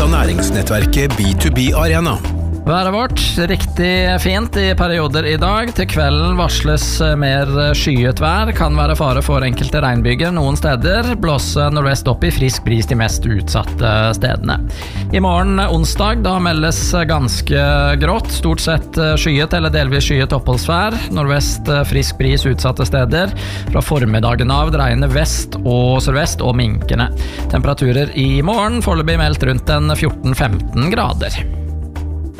av næringsnettverket B2B Arena. Været vårt riktig fint i perioder i dag. Til kvelden varsles mer skyet vær. Kan være fare for enkelte regnbyger noen steder. Blåse nordvest opp i frisk bris de mest utsatte stedene. I morgen onsdag da meldes ganske grått. Stort sett skyet eller delvis skyet oppholdsvær. Nordvest frisk bris utsatte steder. Fra formiddagen av dreiende vest og sørvest og minkende. Temperaturer i morgen foreløpig meldt rundt 14-15 grader.